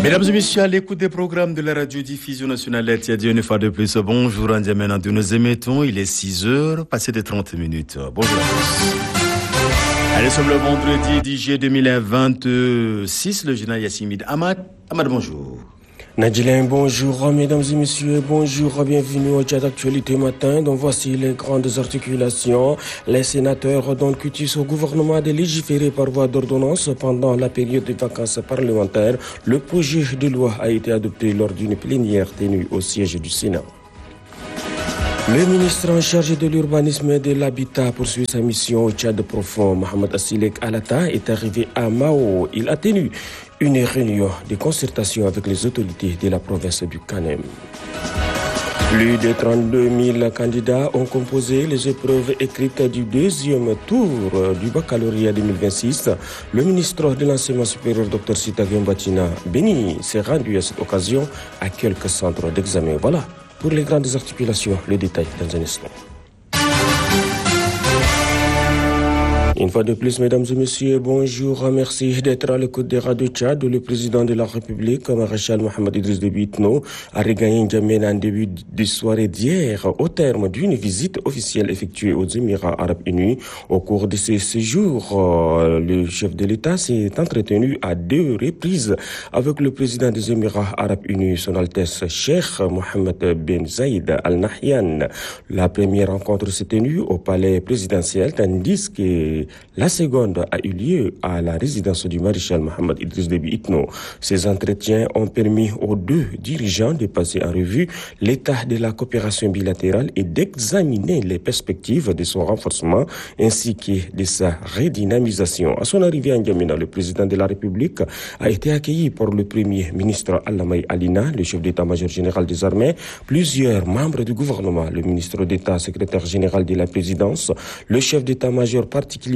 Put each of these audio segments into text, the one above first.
Mesdames et messieurs, à l'écoute des programmes de la radio-diffusion nationale RTD, une fois de plus, bonjour en maintenant de nos émettons. Il est 6h, passé de 30 minutes. Bonjour à tous. Allez, sommes le vendredi 10 juillet 2026, le général Yassimid Ahmad. Ahmad, bonjour. Nadjilin, bonjour, mesdames et messieurs, bonjour, bienvenue au chat d'actualité matin. Donc voici les grandes articulations. Les sénateurs donnent cutis au gouvernement de légiférer par voie d'ordonnance pendant la période de vacances parlementaires. Le projet de loi a été adopté lors d'une plénière tenue au siège du Sénat. Le ministre en charge de l'urbanisme et de l'habitat poursuit sa mission au Tchad profond. Mohamed Assilek Alata est arrivé à Mao. Il a tenu une réunion de concertation avec les autorités de la province du Kanem. Plus de 32 000 candidats ont composé les épreuves écrites du deuxième tour du baccalauréat 2026. Le ministre de l'Enseignement supérieur, Dr Sita Gembatina Beni, s'est rendu à cette occasion à quelques centres d'examen. Voilà pour les grandes articulations, le détail dans un instant. Une fois de plus, mesdames et messieurs, bonjour. Merci d'être à l'écoute des radios Tchad. Le président de la République, Maréchal Mohamed Idriss Déby Itno, a regagné N'Djamena en début de soirée d'hier au terme d'une visite officielle effectuée aux Émirats Arabes Unis. Au cours de ce séjour, le chef de l'État s'est entretenu à 2 reprises avec le président des Émirats Arabes Unis, son Altesse Cheikh Mohammed Ben Zayed Al Nahyan. La première rencontre s'est tenue au palais présidentiel, tandis que la seconde a eu lieu à la résidence du maréchal Mohamed Idriss Déby Itno. Ces entretiens ont permis aux deux dirigeants de passer en revue l'état de la coopération bilatérale et d'examiner les perspectives de son renforcement ainsi que de sa redynamisation. À son arrivée à N'Djamena, le président de la République a été accueilli par le premier ministre Alamaï Alina, le chef d'état-major général des armées, plusieurs membres du gouvernement, le ministre d'État, secrétaire général de la présidence, le chef d'état-major particulier,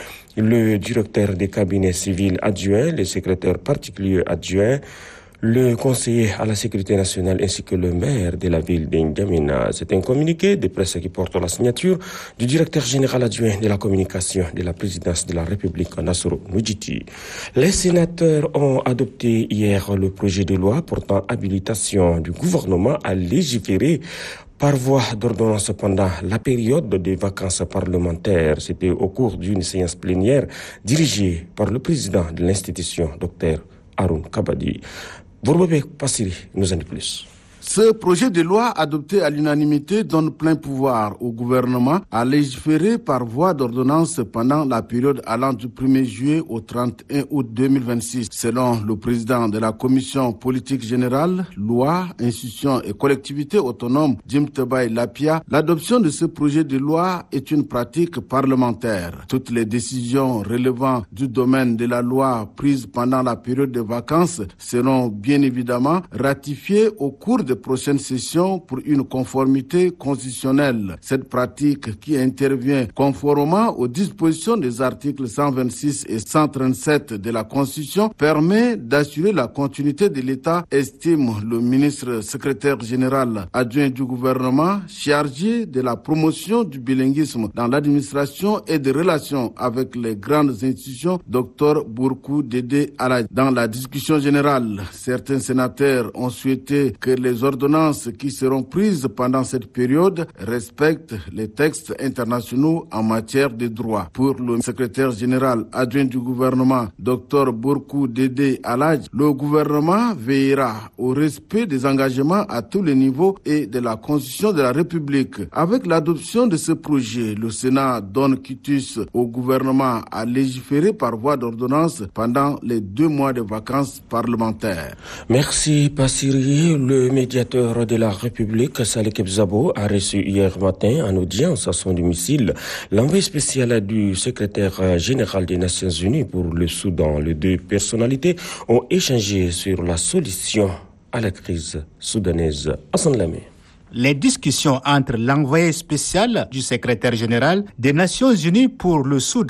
le directeur des cabinets civils adjoints, le secrétaire particulier adjoint, le conseiller à la sécurité nationale ainsi que le maire de la ville d'N'Djamena. C'est un communiqué de presse qui porte la signature du directeur général adjoint de la communication de la présidence de la République, Nassoro Moudjiti. Les sénateurs ont adopté hier le projet de loi portant habilitation du gouvernement à légiférer par voie d'ordonnance pendant la période des vacances parlementaires. C'était au cours d'une séance plénière dirigée par le président de l'institution, Dr Haroun Kabadi. Bourboubé Passiri nous en dit plus. Ce projet de loi adopté à l'unanimité donne plein pouvoir au gouvernement à légiférer par voie d'ordonnance pendant la période allant du 1er juillet au 31 août 2026. Selon le président de la commission politique générale, loi, institutions et collectivités autonomes, Jim Tebaï Lapia, l'adoption de ce projet de loi est une pratique parlementaire. Toutes les décisions relevant du domaine de la loi prises pendant la période de vacances seront bien évidemment ratifiées au cours de prochaine session pour une conformité constitutionnelle. Cette pratique qui intervient conformément aux dispositions des articles 126 et 137 de la Constitution permet d'assurer la continuité de l'État, estime le ministre secrétaire général adjoint du gouvernement chargé de la promotion du bilinguisme dans l'administration et des relations avec les grandes institutions, Dr Bourkou Dédé Alaj. Dans la discussion générale, certains sénateurs ont souhaité que les ordonnances qui seront prises pendant cette période respectent les textes internationaux en matière de droit. Pour le secrétaire général adjoint du gouvernement, Dr Bourkou Dédé Alaj, le gouvernement veillera au respect des engagements à tous les niveaux et de la Constitution de la République. Avec l'adoption de ce projet, le Sénat donne quitus au gouvernement à légiférer par voie d'ordonnance pendant les 2 mois de vacances parlementaires. Merci Passiri. Le médiateur de la République, Saleh Kebzabo, a reçu hier matin en audience à son domicile l'envoyé spécial du secrétaire général des Nations Unies pour le Soudan. Les deux personnalités ont échangé sur la solution à la crise soudanaise. Hassan Lamé. Les discussions entre l'envoyé spécial du secrétaire général des Nations Unies pour le Soudan,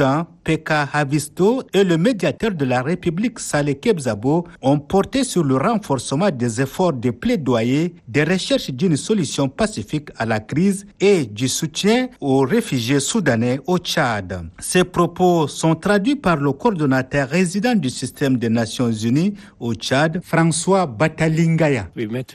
Peka Havisto et le médiateur de la République Saleh Kebzabo ont porté sur le renforcement des efforts de plaidoyer, des recherches d'une solution pacifique à la crise et du soutien aux réfugiés soudanais au Tchad. Ces propos sont traduits par le coordonnateur résident du système des Nations Unies au Tchad, François Batalingaya.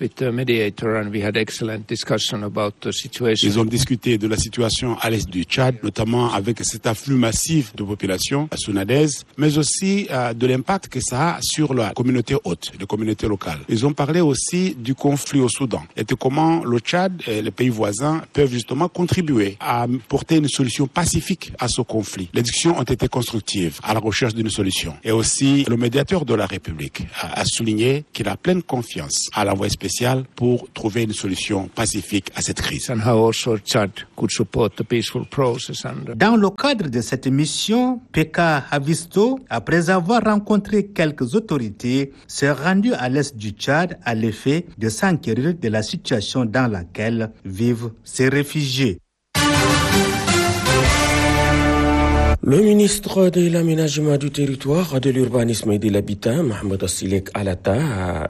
Ils ont discuté de la situation à l'est du Tchad, notamment avec cet afflux massif de population sounadaise, mais aussi de l'impact que ça a sur la communauté haute, les communautés locales. Ils ont parlé aussi du conflit au Soudan et de comment le Tchad et les pays voisins peuvent justement contribuer à porter une solution pacifique à ce conflit. Les discussions ont été constructives à la recherche d'une solution. Et aussi, le médiateur de la République a souligné qu'il a pleine confiance à l'envoyé spécial pour trouver une solution pacifique à cette crise. Dans le cadre de cette mission, Peka Havisto, après avoir rencontré quelques autorités, s'est rendu à l'est du Tchad à l'effet de s'enquérir de la situation dans laquelle vivent ces réfugiés. Le ministre de l'Aménagement du Territoire, de l'Urbanisme et de l'Habitat, Mohamed Assilek Alata,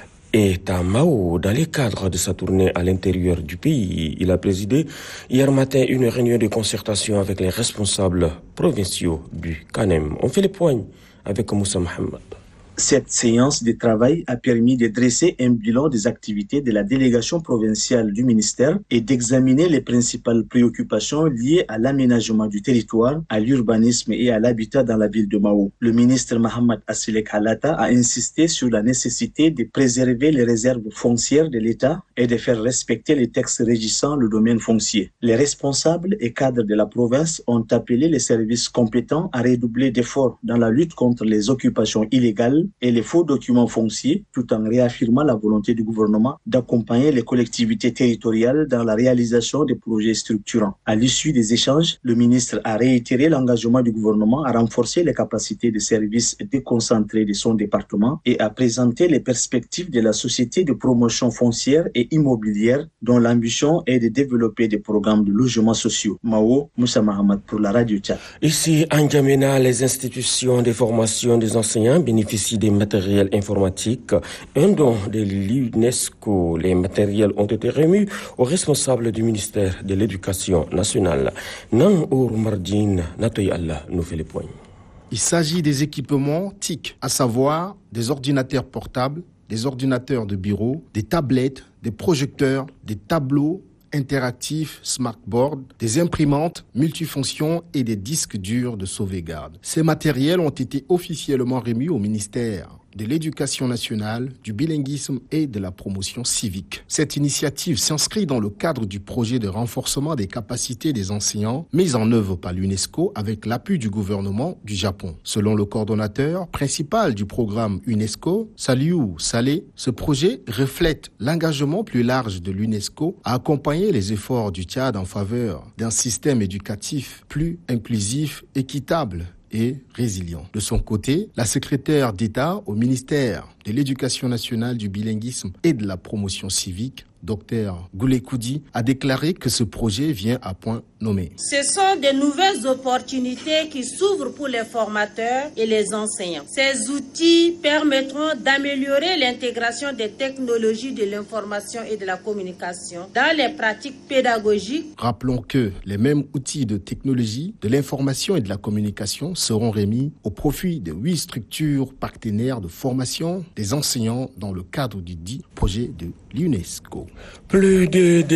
est à Mao dans le cadre de sa tournée à l'intérieur du pays. Il a présidé hier matin une réunion de concertation avec les responsables provinciaux du CANEM. On fait les points avec Moussa Mohamed. Cette séance de travail a permis de dresser un bilan des activités de la délégation provinciale du ministère et d'examiner les principales préoccupations liées à l'aménagement du territoire, à l'urbanisme et à l'habitat dans la ville de Mao. Le ministre Mohamed Assilek Alata a insisté sur la nécessité de préserver les réserves foncières de l'État et de faire respecter les textes régissant le domaine foncier. Les responsables et cadres de la province ont appelé les services compétents à redoubler d'efforts dans la lutte contre les occupations illégales et les faux documents fonciers, tout en réaffirmant la volonté du gouvernement d'accompagner les collectivités territoriales dans la réalisation des projets structurants. À l'issue des échanges, le ministre a réitéré l'engagement du gouvernement à renforcer les capacités de services déconcentrés de son département et à présenter les perspectives de la société de promotion foncière et immobilière dont l'ambition est de développer des programmes de logements sociaux. Mao, Moussa Mohamed pour la Radio Tchad. Ici, à N'Djamena, les institutions de formation des enseignants bénéficient des matériels informatiques. Un don de l'UNESCO. Les matériels ont été remis aux responsables du ministère de l'Éducation nationale. Nan Our Mardine Natoy Allah nous fait les points. Il s'agit des équipements TIC, à savoir des ordinateurs portables, des ordinateurs de bureau, des tablettes, des projecteurs, des tableaux interactifs, smartboard, des imprimantes multifonctions et des disques durs de sauvegarde. Ces matériels ont été officiellement remis au ministère de l'Éducation nationale, du bilinguisme et de la promotion civique. Cette initiative s'inscrit dans le cadre du projet de renforcement des capacités des enseignants mis en œuvre par l'UNESCO avec l'appui du gouvernement du Japon. Selon le coordonnateur principal du programme UNESCO, Saliou Saleh, ce projet reflète l'engagement plus large de l'UNESCO à accompagner les efforts du Tchad en faveur d'un système éducatif plus inclusif, équitable et résilient. De son côté, la secrétaire d'État au ministère de l'Éducation nationale, du bilinguisme et de la promotion civique, Dr Goulekoudi, a déclaré que ce projet vient à point nommé. Ce sont de nouvelles opportunités qui s'ouvrent pour les formateurs et les enseignants. Ces outils permettront d'améliorer l'intégration des technologies de l'information et de la communication dans les pratiques pédagogiques. Rappelons que les mêmes outils de technologie, de l'information et de la communication seront remis au profit de 8 structures partenaires de formation des enseignants dans le cadre du dit projet de l'UNESCO. Plus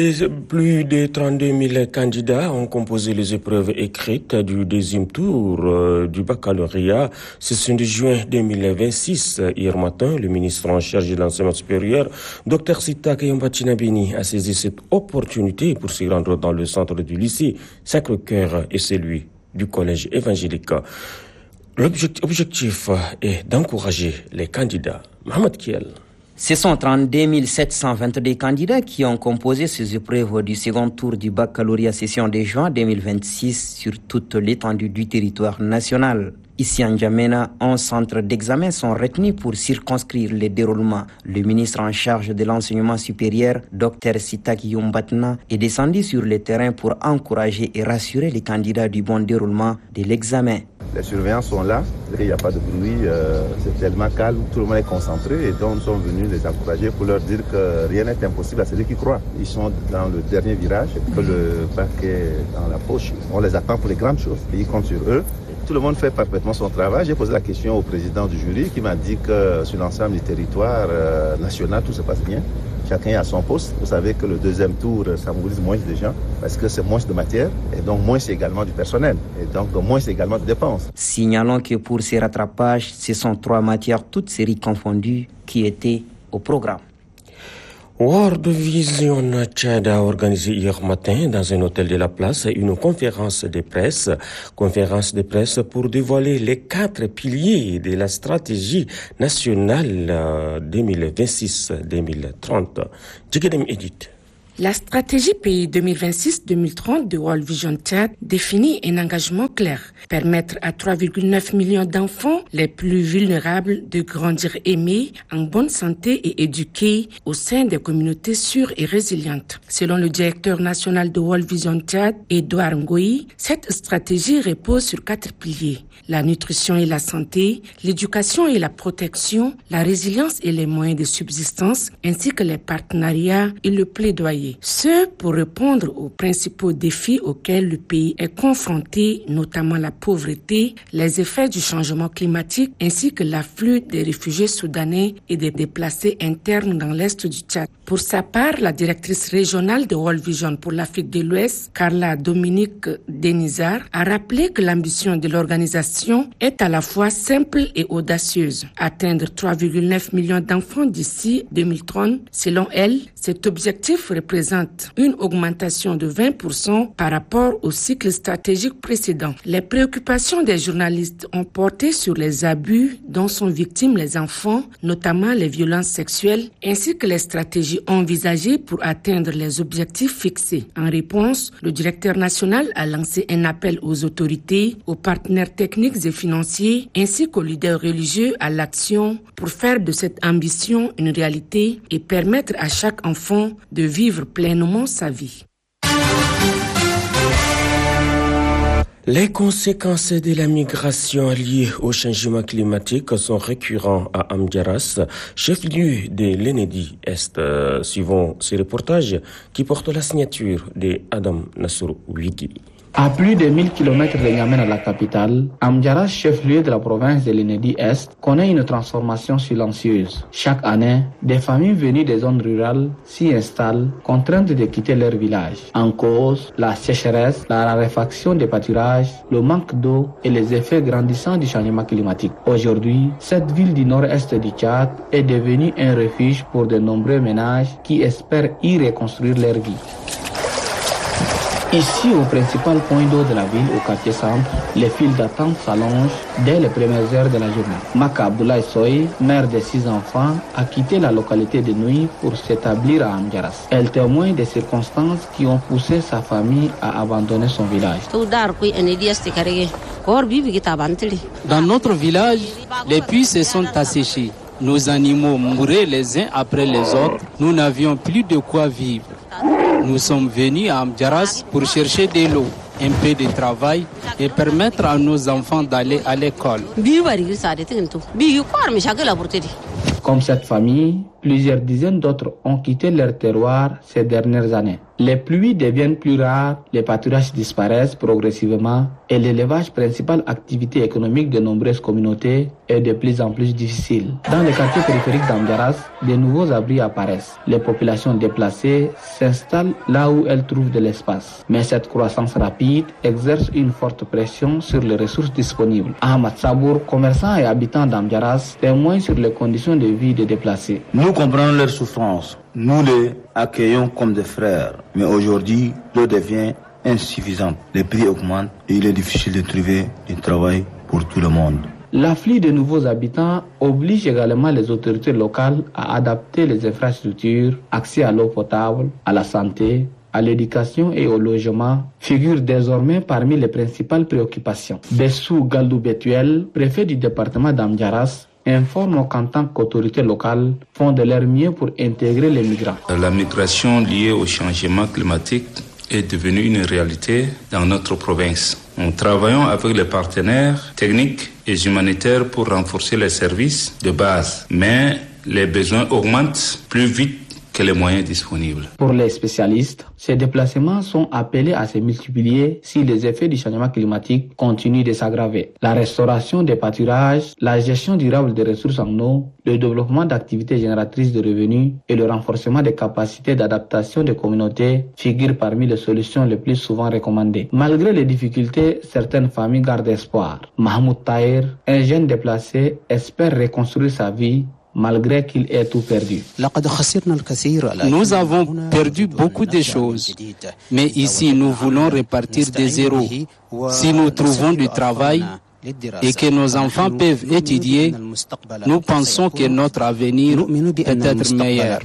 de 32 000 candidats ont composé les épreuves écrites du deuxième tour du baccalauréat ce 5 juin 2026. Hier matin, le ministre en charge de l'enseignement supérieur, Dr Sita Kayomba Chinabini, a saisi cette opportunité pour se rendre dans le centre du lycée Sacré-Cœur et celui du collège évangélique. L'objectif est d'encourager les candidats. Mohamed Kiel. Ce sont 32 722 candidats qui ont composé ces épreuves du second tour du baccalauréat session de juin 2026 sur toute l'étendue du territoire national. Ici en N'Djamena, 11 centres d'examen sont retenus pour circonscrire le déroulement. Le ministre en charge de l'enseignement supérieur, Dr Sitaki Yumbatna, est descendu sur le terrain pour encourager et rassurer les candidats du bon déroulement de l'examen. Les surveillants sont là, il n'y a pas de bruit, c'est tellement calme, tout le monde est concentré et donc nous sommes venus les encourager pour leur dire que rien n'est impossible à celui qui croit. Ils sont dans le dernier virage, que le bac est dans la poche. On les attend pour les grandes choses, ils comptent sur eux. Tout le monde fait parfaitement son travail. J'ai posé la question au président du jury qui m'a dit que sur l'ensemble du territoire national, tout se passe bien. Chacun est à son poste. Vous savez que le deuxième tour, ça mobilise moins de gens parce que c'est moins de matière et donc moins c'est également du personnel et donc moins c'est également de dépenses. Signalons que pour ces rattrapages, ce sont 3 matières, toutes séries confondues, qui étaient au programme. World Vision Tchad a organisé hier matin dans un hôtel de la place une conférence de presse pour dévoiler les 4 piliers de la stratégie nationale 2026-2030. Djikedem Edith. La stratégie pays 2026-2030 de World Vision Tchad définit un engagement clair, permettre à 3,9 millions d'enfants les plus vulnérables de grandir aimés, en bonne santé et éduqués au sein des communautés sûres et résilientes. Selon le directeur national de World Vision Tchad, Edouard Ngoyi, cette stratégie repose sur 4 piliers: la nutrition et la santé, l'éducation et la protection, la résilience et les moyens de subsistance, ainsi que les partenariats et le plaidoyer. Ce pour répondre aux principaux défis auxquels le pays est confronté, notamment la pauvreté, les effets du changement climatique, ainsi que l'afflux des réfugiés soudanais et des déplacés internes dans l'est du Tchad. Pour sa part, la directrice régionale de World Vision pour l'Afrique de l'Ouest, Carla Dominique Denizar, a rappelé que l'ambition de l'organisation est à la fois simple et audacieuse. Atteindre 3,9 millions d'enfants d'ici 2030, selon elle, cet objectif représente une augmentation de 20% par rapport au cycle stratégique précédent. Les préoccupations des journalistes ont porté sur les abus dont sont victimes les enfants, notamment les violences sexuelles, ainsi que les stratégies envisagées pour atteindre les objectifs fixés. En réponse, le directeur national a lancé un appel aux autorités, aux partenaires techniques et financiers, ainsi qu'aux leaders religieux à l'action pour faire de cette ambition une réalité et permettre à chaque enfant de vivre pleinement sa vie. Les conséquences de la migration liées au changement climatique sont récurrentes à Amdiaras, chef-lieu de l'Enedi Est. Suivant ce reportage qui porte la signature de Adam Nassour Ouidi. À plus de 1000 km de N'Djamena, la capitale, Amdiaras, chef-lieu de la province de l'Enedi Est, connaît une transformation silencieuse. Chaque année, des familles venues des zones rurales s'y installent, contraintes de quitter leur village. En cause, la sécheresse, la raréfaction des pâturages, le manque d'eau et les effets grandissants du changement climatique. Aujourd'hui, cette ville du nord-est du Tchad est devenue un refuge pour de nombreux ménages qui espèrent y reconstruire leur vie. Ici, au principal point d'eau de la ville, au quartier centre, les files d'attente s'allongent dès les premières heures de la journée. Maka Abdoulaye Soy, mère de 6 enfants, a quitté la localité de nuit pour s'établir à Amdiaras. Elle témoigne des circonstances qui ont poussé sa famille à abandonner son village. Dans notre village, les puits se sont asséchés. Nos animaux mouraient les uns après les autres. Nous n'avions plus de quoi vivre. Nous sommes venus à Amdiaras pour chercher de l'eau, un peu de travail et permettre à nos enfants d'aller à l'école. Comme cette famille, plusieurs dizaines d'autres ont quitté leur terroir ces dernières années. Les pluies deviennent plus rares, les pâturages disparaissent progressivement et l'élevage, principale activité économique de nombreuses communautés, est de plus en plus difficile. Dans les quartiers périphériques d'Amdiaras, de nouveaux abris apparaissent. Les populations déplacées s'installent là où elles trouvent de l'espace. Mais cette croissance rapide exerce une forte pression sur les ressources disponibles. Ahmad Sabour, commerçant et habitant d'Amdiaras, témoigne sur les conditions de vie des déplacés. Nous comprenons leurs souffrances. Nous les accueillons comme des frères. Mais aujourd'hui, l'eau devient insuffisante. Les prix augmentent et il est difficile de trouver du travail pour tout le monde. L'afflux de nouveaux habitants oblige également les autorités locales à adapter les infrastructures, accès à l'eau potable, à la santé, à à l'éducation et au logement figurent désormais parmi les principales préoccupations. Bessou Galdou Betuel, préfet du département d'Amdiaras, informe qu'en tant qu'autorités locales font de leur mieux pour intégrer les migrants. La migration liée au changement climatique est devenue une réalité dans notre province. Nous travaillons avec les partenaires techniques et humanitaires pour renforcer les services de base, mais les besoins augmentent plus vite que les moyens disponibles. Pour les spécialistes, ces déplacements sont appelés à se multiplier si les effets du changement climatique continuent de s'aggraver. La restauration des pâturages, la gestion durable des ressources en eau, le développement d'activités génératrices de revenus et le renforcement des capacités d'adaptation des communautés figurent parmi les solutions les plus souvent recommandées. Malgré les difficultés, certaines familles gardent espoir. Mahmoud Tahir, un jeune déplacé, espère reconstruire sa vie malgré qu'il ait tout perdu. Nous avons perdu beaucoup de choses, mais ici nous voulons repartir de zéro. Si nous trouvons du travail et que nos enfants peuvent étudier, nous pensons que notre avenir peut être meilleur.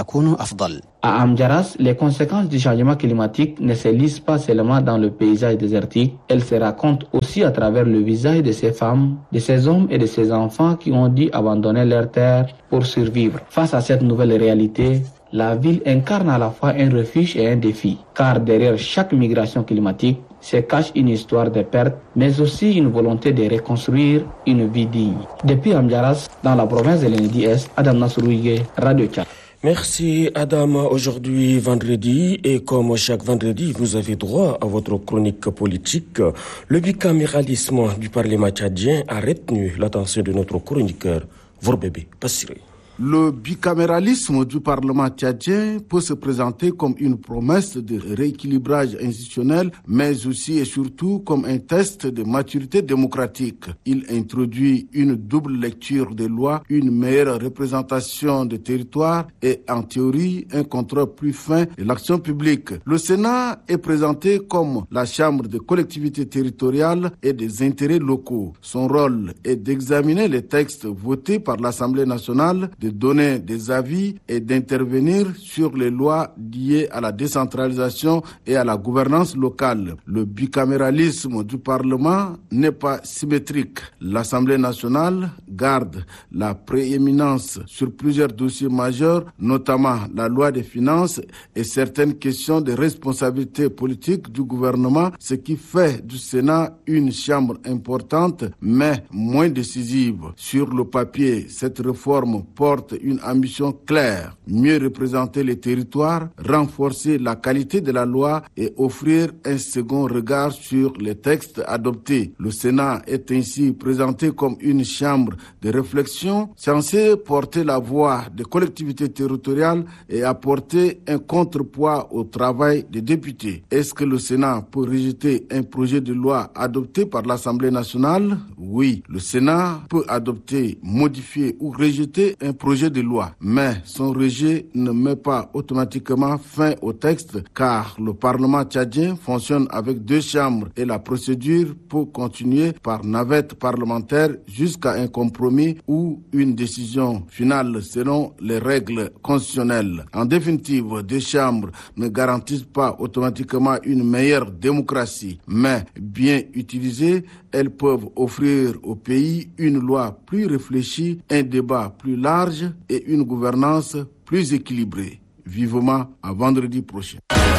À Amdiaras, les conséquences du changement climatique ne se lisent pas seulement dans le paysage désertique, elles se racontent aussi à travers le visage de ces femmes, de ces hommes et de ces enfants qui ont dû abandonner leur terre pour survivre. Face à cette nouvelle réalité, la ville incarne à la fois un refuge et un défi, car derrière chaque migration climatique se cache une histoire de perte, mais aussi une volonté de reconstruire une vie digne. Depuis Amdiaras, dans la province de l'Ennedi-Est, Adam Nasrouye, Radio Tchad. Merci Adam. Aujourd'hui vendredi, et comme chaque vendredi, vous avez droit à votre chronique politique. Le bicaméralisme du Parlement tchadien a retenu l'attention de notre chroniqueur, Vorbébé Passiré. Le bicaméralisme du Parlement tchadien peut se présenter comme une promesse de rééquilibrage institutionnel, mais aussi et surtout comme un test de maturité démocratique. Il introduit une double lecture des lois, une meilleure représentation des territoires et, en théorie, un contrôle plus fin de l'action publique. Le Sénat est présenté comme la chambre des collectivités territoriales et des intérêts locaux. Son rôle est d'examiner les textes votés par l'Assemblée nationale, de donner des avis et d'intervenir sur les lois liées à la décentralisation et à la gouvernance locale. Le bicaméralisme du Parlement n'est pas symétrique. L'Assemblée nationale garde la prééminence sur plusieurs dossiers majeurs, notamment la loi des finances et certaines questions de responsabilité politique du gouvernement, ce qui fait du Sénat une chambre importante mais moins décisive. Sur le papier, cette réforme porte une ambition claire, mieux représenter les territoires, renforcer la qualité de la loi et offrir un second regard sur les textes adoptés. Le Sénat est ainsi présenté comme une chambre de réflexion censée porter la voix des collectivités territoriales et apporter un contrepoids au travail des députés. Est-ce que le Sénat peut rejeter un projet de loi adopté par l'Assemblée nationale? Oui, le Sénat peut adopter, modifier ou rejeter un projet de loi, mais son rejet ne met pas automatiquement fin au texte car le Parlement tchadien fonctionne avec deux chambres et la procédure peut continuer par navette parlementaire jusqu'à un compromis ou une décision finale selon les règles constitutionnelles. En définitive, deux chambres ne garantissent pas automatiquement une meilleure démocratie, mais bien utilisées, elles peuvent offrir au pays une loi plus réfléchie, un débat plus large et une gouvernance plus équilibrée. Vivement à vendredi prochain.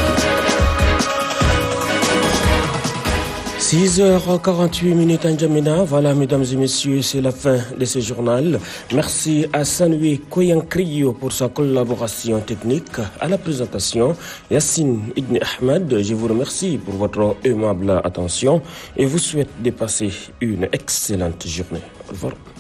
6h48 en Djamena. Voilà, mesdames et messieurs, c'est la fin de ce journal. Merci à Sanoui Koyankrio pour sa collaboration technique. À la présentation, Yassine Ibn Ahmed. Je vous remercie pour votre aimable attention et vous souhaite de passer une excellente journée. Au revoir.